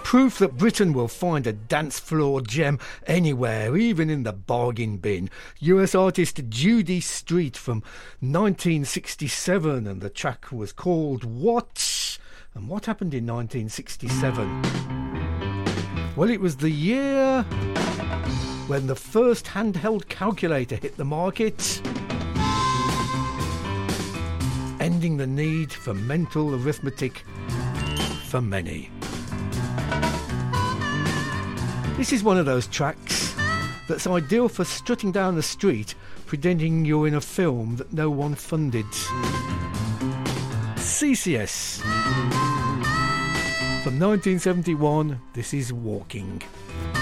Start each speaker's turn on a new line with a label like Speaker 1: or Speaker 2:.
Speaker 1: Proof that Britain will find a dance floor gem anywhere, even in the bargain bin. US artist Judy Street from 1967, and the track was called What? And what happened in 1967? Well, it was the year when the first handheld calculator hit the market, ending the need for mental arithmetic for many. This is one of those tracks that's ideal for strutting down the street pretending you're in a film that no one funded. CCS. From 1971, this is Walking.